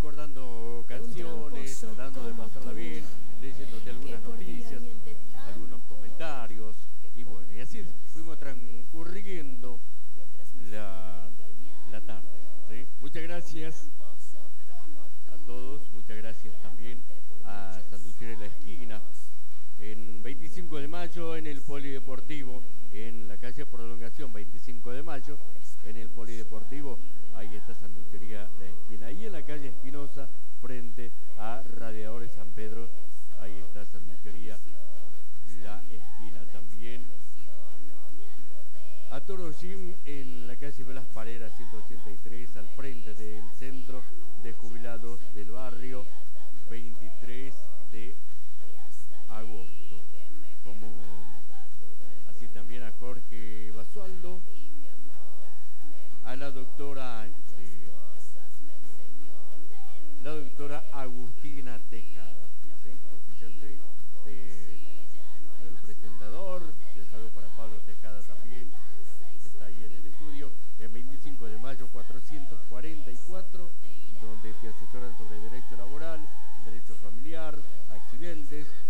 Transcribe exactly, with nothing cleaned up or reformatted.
recordando canciones, tratando de pasarla bien, leyéndote algunas noticias, algunos comentarios, y bueno, y así fuimos transcurriendo la, la tarde, ¿sí? Muchas gracias a todos, muchas gracias también a Sanduchera de la Esquina, en veinticinco de mayo en el Polideportivo, en la calle Prolongación veinticinco de mayo, en el Polideportivo, ahí está Sanduchería La Esquina. Ahí en la calle Espinosa, frente a Radiadores San Pedro, ahí está Sanduchería La Esquina. También a Toro Gym en la calle Velas Parera ciento ochenta y tres, al frente del Centro de Jubilados del Barrio, veintitrés de agosto. Como así también a Jorge Basualdo, a la doctora este, la doctora Agustina Tejada, ¿sí? Oficiante de, del presentador. Un saludo para Pablo Tejada también, que está ahí en el estudio, el veinticinco de mayo cuatrocientos cuarenta y cuatro, donde te asesoran sobre derecho laboral, derecho familiar, accidentes,